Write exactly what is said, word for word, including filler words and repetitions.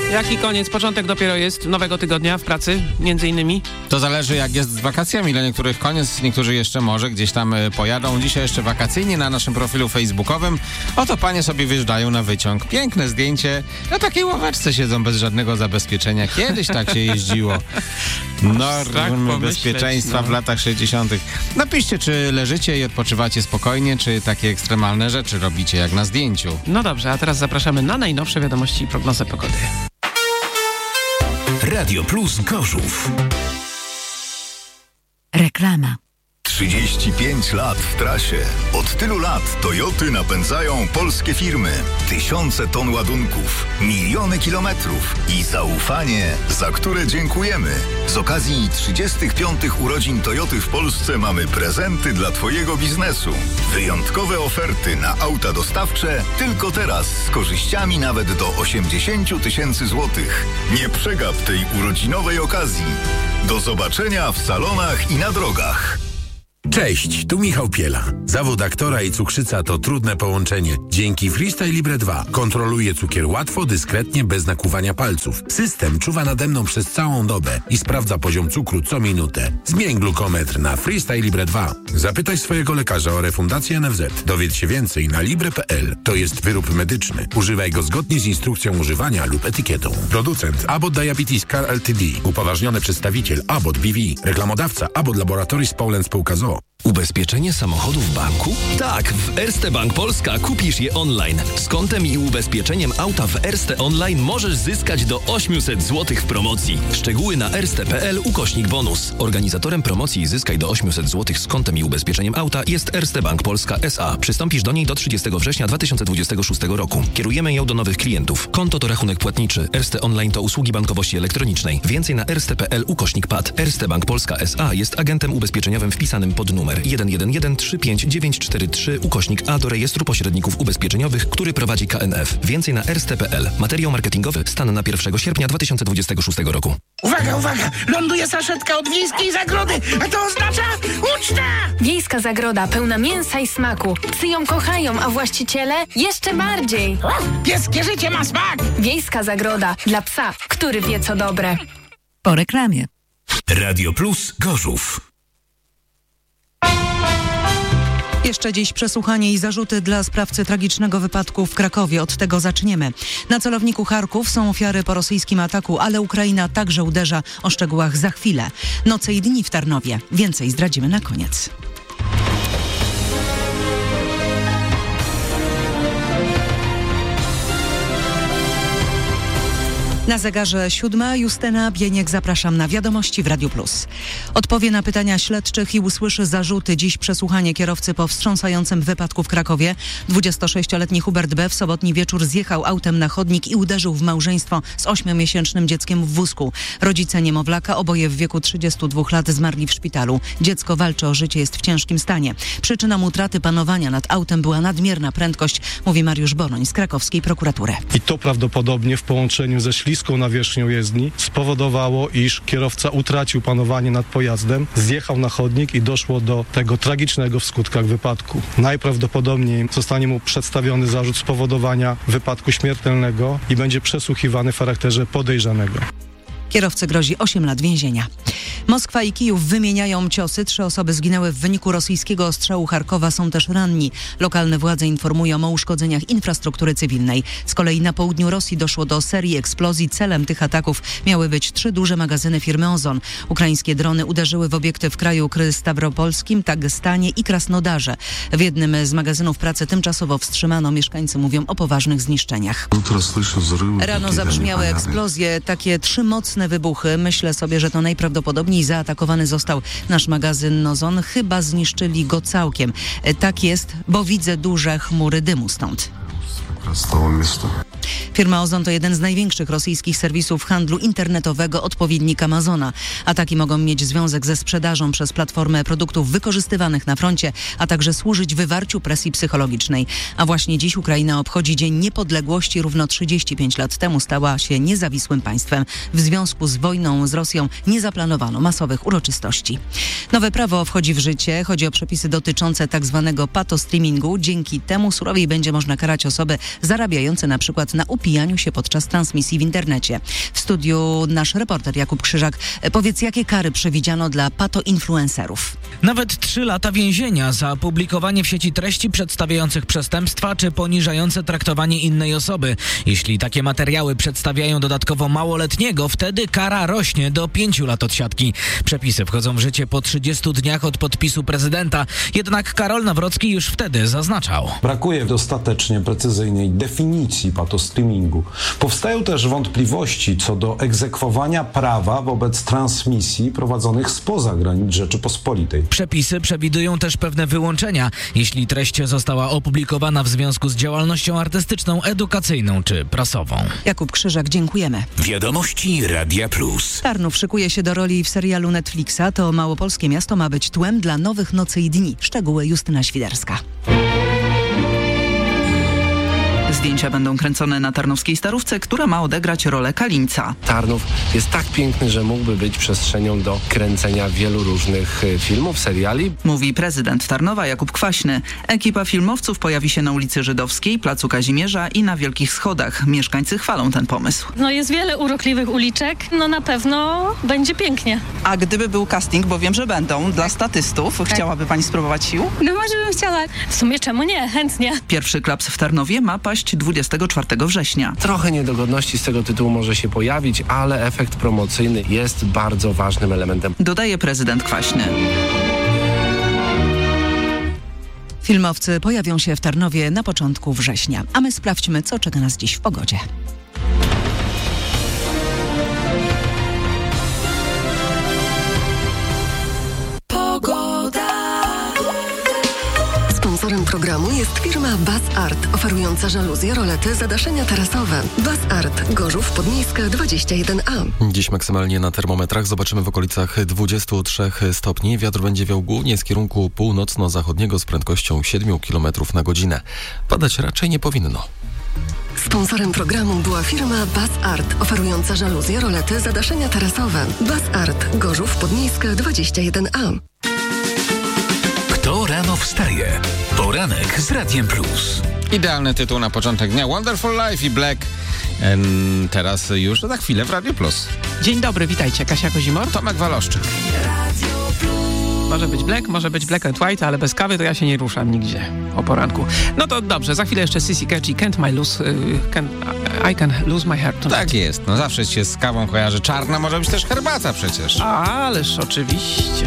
Jaki koniec? Początek dopiero jest nowego tygodnia w pracy, między innymi. To zależy, jak jest z wakacjami. Dla niektórych koniec, niektórzy jeszcze może gdzieś tam y, pojadą. Dzisiaj jeszcze wakacyjnie na naszym profilu facebookowym. Oto panie sobie wyjeżdżają na wyciąg. Piękne zdjęcie. Na takiej ławeczce siedzą bez żadnego zabezpieczenia. Kiedyś tak się jeździło. Normy bezpieczeństwa no. w latach sześćdziesiątych. Napiszcie, czy leżycie i odpoczywacie spokojnie, czy takie ekstremalne rzeczy robicie jak na zdjęciu. No dobrze, a teraz zapraszamy na najnowsze wiadomości i prognozę pogody. Radio Plus Gorzów. Reklama. trzydzieści pięć lat w trasie. Od tylu lat Toyoty napędzają polskie firmy. Tysiące ton ładunków, miliony kilometrów i zaufanie, za które dziękujemy. Z okazji trzydziestych piątych urodzin Toyoty w Polsce mamy prezenty dla Twojego biznesu. Wyjątkowe oferty na auta dostawcze tylko teraz z korzyściami nawet do osiemdziesiąt tysięcy złotych. Nie przegap tej urodzinowej okazji. Do zobaczenia w salonach i na drogach. Cześć, tu Michał Piela. Zawód aktora i cukrzyca to trudne połączenie. Dzięki Freestyle Libre dwa kontroluję cukier łatwo, dyskretnie, bez nakłuwania palców. System czuwa nade mną przez całą dobę i sprawdza poziom cukru co minutę. Zmień glukometr na Freestyle Libre dwa. Zapytaj swojego lekarza o refundację N F Z. Dowiedz się więcej na libre kropka p l. To jest wyrób medyczny. Używaj go zgodnie z instrukcją używania lub etykietą. Producent Abbott Diabetes Care Ltd. Upoważniony przedstawiciel Abbott B V. Reklamodawca Abbott Laboratories Poland Spółka z o o. Ubezpieczenie samochodu w banku? Tak, w Erste Bank Polska kupisz je online. Z kontem i ubezpieczeniem auta w Erste Online możesz zyskać do osiemset złotych w promocji. Szczegóły na erste kropka p l ukośnik bonus. Organizatorem promocji Zyskaj do osiemset złotych z kontem i ubezpieczeniem auta jest Erste Bank Polska S A. Przystąpisz do niej do trzydziestego września dwa tysiące dwudziestego szóstego roku. Kierujemy ją do nowych klientów. Konto to rachunek płatniczy. Erste Online to usługi bankowości elektronicznej. Więcej na erste kropka p l ukośnik p a d. Erste Bank Polska S A jest agentem ubezpieczeniowym wpisanym pod numer jeden jeden jeden trzy pięć dziewięć cztery trzy ukośnik A do rejestru pośredników ubezpieczeniowych, który prowadzi K N F. Więcej na erste kropka p l. Materiał marketingowy stan na pierwszego sierpnia dwa tysiące dwudziestego szóstego roku. Uwaga, uwaga! Ląduje saszetka od Wiejskiej Zagrody, a to oznacza uczta! Wiejska Zagroda pełna mięsa i smaku. Psy ją kochają, a właściciele jeszcze bardziej. Pieskie życie ma smak! Wiejska Zagroda dla psa, który wie co dobre. Po reklamie. Radio Plus Gorzów. Jeszcze dziś przesłuchanie i zarzuty dla sprawcy tragicznego wypadku w Krakowie. Od tego zaczniemy. Na celowniku Charków są ofiary po rosyjskim ataku, ale Ukraina także uderza. O szczegółach za chwilę. Noce i dni w Tarnowie. Więcej zdradzimy na koniec. Na zegarze siódma. Justyna Bieniek, zapraszam na Wiadomości w Radiu Plus. Odpowie na pytania śledczych i usłyszy zarzuty. Dziś przesłuchanie kierowcy po wstrząsającym wypadku w Krakowie. dwudziestosześcioletni Hubert B. w sobotni wieczór zjechał autem na chodnik i uderzył w małżeństwo z ośmiomiesięcznym dzieckiem w wózku. Rodzice niemowlaka, oboje w wieku trzydziestu dwóch lat, zmarli w szpitalu. Dziecko walczy o życie, jest w ciężkim stanie. Przyczyną utraty panowania nad autem była nadmierna prędkość, mówi Mariusz Bonoń z krakowskiej prokuratury. I to prawdopodobnie w połączeniu ze śliską nawierzchnią jezdni spowodowało, iż kierowca utracił panowanie nad pojazdem, zjechał na chodnik i doszło do tego tragicznego w skutkach wypadku. Najprawdopodobniej zostanie mu przedstawiony zarzut spowodowania wypadku śmiertelnego i będzie przesłuchiwany w charakterze podejrzanego. Kierowcy grozi osiem lat więzienia. Moskwa i Kijów wymieniają ciosy. Trzy osoby zginęły w wyniku rosyjskiego ostrzału Charkowa, są też ranni. Lokalne władze informują o uszkodzeniach infrastruktury cywilnej. Z kolei na południu Rosji doszło do serii eksplozji. Celem tych ataków miały być trzy duże magazyny firmy Ozon. Ukraińskie drony uderzyły w obiekty w kraju Stavropolskim, Dagestanie i Krasnodarze. W jednym z magazynów pracy tymczasowo wstrzymano. Mieszkańcy mówią o poważnych zniszczeniach. Rano zabrzmiały eksplozje, takie trzy mocne wybuchy. Myślę sobie, że to najprawdopodobniej zaatakowany został nasz magazyn Ozon. Chyba zniszczyli go całkiem. Tak jest, bo widzę duże chmury dymu stąd. Firma Ozon to jeden z największych rosyjskich serwisów handlu internetowego, odpowiednik Amazona. Ataki mogą mieć związek ze sprzedażą przez platformę produktów wykorzystywanych na froncie, a także służyć wywarciu presji psychologicznej. A właśnie dziś Ukraina obchodzi Dzień Niepodległości. Równo trzydzieści pięć lat temu stała się niezawisłym państwem. W związku z wojną z Rosją nie zaplanowano masowych uroczystości. Nowe prawo wchodzi w życie. Chodzi o przepisy dotyczące tzw. patostreamingu. Dzięki temu surowiej będzie można karać osoby zarabiające na przykład na upierdoleniu upijaniu się podczas transmisji w internecie. W studiu nasz reporter Jakub Krzyżak. Powiedz, jakie kary przewidziano dla patoinfluencerów? Nawet trzy lata więzienia za publikowanie w sieci treści przedstawiających przestępstwa czy poniżające traktowanie innej osoby. Jeśli takie materiały przedstawiają dodatkowo małoletniego, wtedy kara rośnie do pięciu lat odsiadki. Przepisy wchodzą w życie po trzydziestu dniach od podpisu prezydenta. Jednak Karol Nawrocki już wtedy zaznaczał: brakuje dostatecznie precyzyjnej definicji patostreamingu. Powstają też wątpliwości co do egzekwowania prawa wobec transmisji prowadzonych spoza granic Rzeczypospolitej. Przepisy przewidują też pewne wyłączenia, jeśli treść została opublikowana w związku z działalnością artystyczną, edukacyjną czy prasową. Jakub Krzyżak, dziękujemy. Wiadomości Radia Plus. Tarnów szykuje się do roli w serialu Netflixa. To małopolskie miasto ma być tłem dla nowych Nocy i Dni. Szczegóły Justyna Świderska. Zdjęcia będą kręcone na tarnowskiej Starówce, która ma odegrać rolę Kalińca. Tarnów jest tak piękny, że mógłby być przestrzenią do kręcenia wielu różnych filmów, seriali. Mówi prezydent Tarnowa Jakub Kwaśny. Ekipa filmowców pojawi się na ulicy Żydowskiej, Placu Kazimierza i na Wielkich Schodach. Mieszkańcy chwalą ten pomysł. No jest wiele urokliwych uliczek, no na pewno będzie pięknie. A gdyby był casting, bo wiem, że będą, dla statystów, tak. Chciałaby pani spróbować sił? No może bym chciała. W sumie czemu nie? Chętnie. Pierwszy klaps w Tarnowie ma paść dwudziestego czwartego września. Trochę niedogodności z tego tytułu może się pojawić, ale efekt promocyjny jest bardzo ważnym elementem. Dodaje prezydent Kwaśny. Filmowcy pojawią się w Tarnowie na początku września. A my sprawdźmy, co czeka nas dziś w pogodzie. Sponsorem programu jest firma Bas-Art, oferująca żaluzje, rolety, zadaszenia tarasowe. Bas-Art, Gorzów, Podmiejska, dwadzieścia jeden A. Dziś maksymalnie na termometrach zobaczymy w okolicach dwudziestu trzech stopni. Wiatr będzie wiał głównie z kierunku północno-zachodniego z prędkością siedmiu kilometrów na godzinę. Padać raczej nie powinno. Sponsorem programu była firma Bas-Art, oferująca żaluzje, rolety, zadaszenia tarasowe. Bas-Art, Gorzów, Podmiejska, dwadzieścia jeden A. Kto rano wstaje? Poranek z Radiem Plus. Idealny tytuł na początek dnia. Wonderful Life i Black. Ehm, teraz już za chwilę w Radio Plus. Dzień dobry, witajcie. Kasia Kozimor. Tomek Waloszczyk. Może być Black, może być Black and White, ale bez kawy to ja się nie ruszam nigdzie o poranku. No to dobrze, za chwilę jeszcze Sissy Catch i Can't My Lose, y, can, I Can Lose My Heart Tonight. Tak jest, no zawsze się z kawą kojarzy. Czarna może być też herbata przecież. Ależ oczywiście.